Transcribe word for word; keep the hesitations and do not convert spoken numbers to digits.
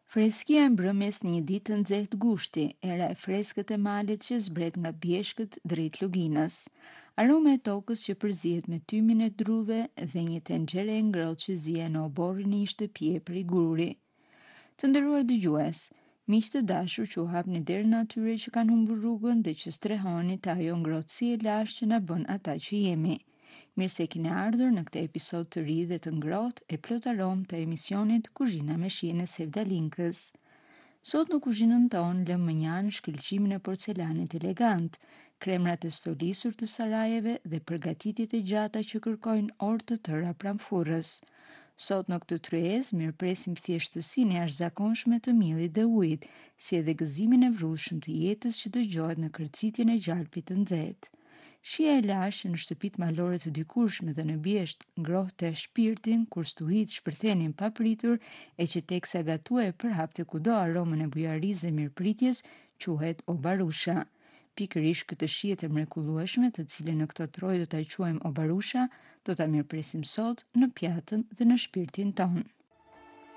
Freskia e mbrëmjes në një ditë të nxehtë gushti, era e freskët e malit që zbret nga bjeshkët drejt luginës. Aroma e tokës që përzihet me tymin e druve dhe një tenxhere e ngrohtë që zihe në oborrin e një shtëpie prej guri. Të nderuar dëgjues, miq të dashur që u hapni derën atyre që kanë humbur rrugën dhe që strehoni të ajo ngrohtësi e lashtë që na bën ata që jemi. Mirë se keni ardhur në këtë episod të ri dhe të ngrohtë e plot aromë të emisionit Kuzhina me shijen e Sevdalinkës. Sot në kuzhinën tonë lëmë më njanë shkëlqimin e porcelanit elegant, kremrat e stolisur të sarajeve dhe përgatitjet e gjata që kërkojnë orë të tëra pramfurrës. Sot në këtë tryezë mirëpresim thjeshtësinë e jashtëzakonshme të miellit dhe ujit, si edhe gëzimin e vrullshëm të jetës që dëgjohet në kërcitjen e gjalpit të nxehtë. Shija e lashtë në shtëpitë malore të dikurshme dhe në bjesht ngrohte shpirtin kur stuhitë shpërthenin papritur e që teksa gatuaj përhapte kudo aromën e bujarisë dhe mirëpritjes, quhet obarusha. Pikërisht këtë shije të mrekullueshme, të cilën në këto troj do ta quajmë obarusha, do ta mirëpresim sot në pjatën dhe në shpirtin ton.